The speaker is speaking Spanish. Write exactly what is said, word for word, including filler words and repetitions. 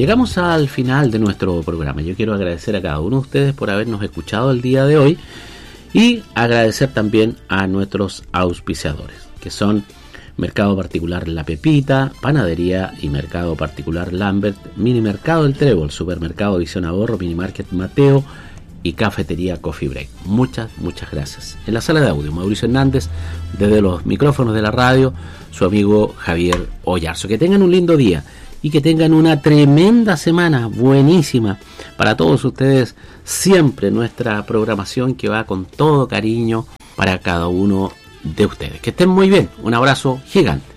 llegamos al final de nuestro programa. Yo quiero agradecer a cada uno de ustedes por habernos escuchado el día de hoy y agradecer también a nuestros auspiciadores, que son Mercado Particular La Pepita, Panadería y Mercado Particular Lambert, Mini Mercado El Trébol, Supermercado Visión Ahorro, Mini Market Mateo y Cafetería Coffee Break. Muchas, muchas gracias. En la sala de audio, Mauricio Hernández, desde los micrófonos de la radio, su amigo Javier Ollarzo. Que tengan un lindo día y que tengan una tremenda semana, buenísima. Para todos ustedes, siempre nuestra programación que va con todo cariño para cada uno de ustedes. Que estén muy bien. Un abrazo gigante.